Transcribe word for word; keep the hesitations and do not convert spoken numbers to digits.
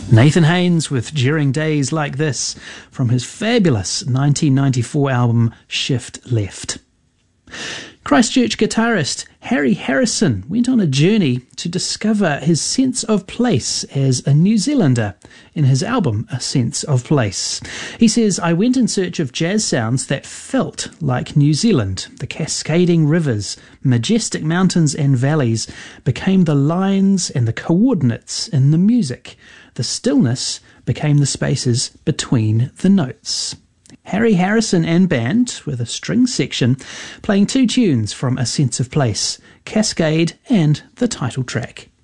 Nathan Haynes with During Days Like This from his fabulous nineteen ninety-four album Shift Left. Christchurch guitarist Harry Harrison went on a journey to discover his sense of place as a New Zealander in his album A Sense of Place. He says, "I went in search of jazz sounds that felt like New Zealand. The cascading rivers, majestic mountains and valleys became the lines and the coordinates in the music. The stillness became the spaces between the notes." Harry Harrison and band, with a string section, playing two tunes from A Sense of Place, Cascade and the title track.